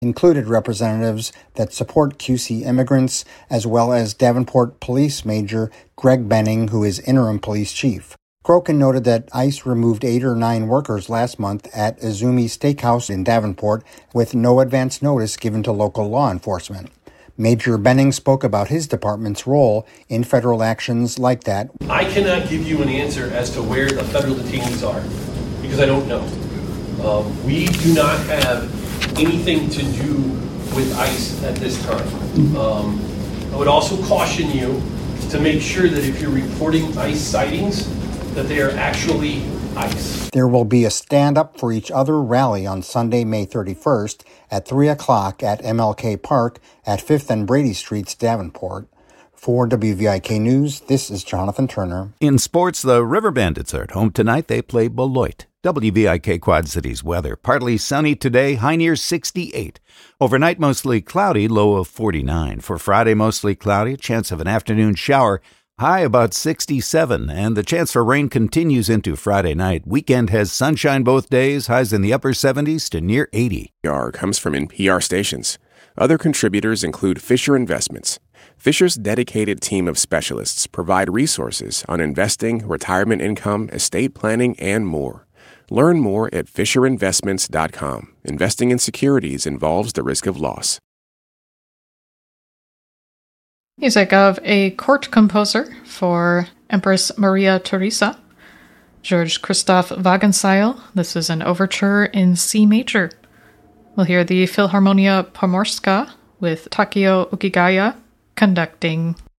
included representatives that support QC immigrants, as well as Davenport Police Major Greg Benning, who is interim police chief. Crokin noted that ICE removed 8 or 9 workers last month at Izumi Steakhouse in Davenport with no advance notice given to local law enforcement. Major Benning spoke about his department's role in federal actions like that. I cannot give you an answer as to where the federal detainees are because I don't know. We do not have anything to do with ICE at this time. I would also caution you to make sure that if you're reporting ICE sightings, that they are actually ICE. There will be a Stand Up for Each Other rally on Sunday, May 31st at 3 o'clock at MLK Park at 5th and Brady Streets, Davenport. For WVIK News, this is Jonathan Turner. In sports, the River Bandits are at home tonight. They play Beloit. WVIK Quad Cities weather. Partly sunny today, high near 68. Overnight, mostly cloudy, low of 49. For Friday, mostly cloudy, chance of an afternoon shower, high about 67. And the chance for rain continues into Friday night. Weekend has sunshine both days, highs in the upper 70s to near 80. NPR comes from NPR stations. Other contributors include Fisher Investments. Fisher's dedicated team of specialists provide resources on investing, retirement income, estate planning, and more. Learn more at FisherInvestments.com. Investing in securities involves the risk of loss. Music of a court composer for Empress Maria Theresa, George Christoph Wagenseil. This is an overture in C major. We'll hear the Philharmonia Pomorska with Takeo Ukigaya conducting.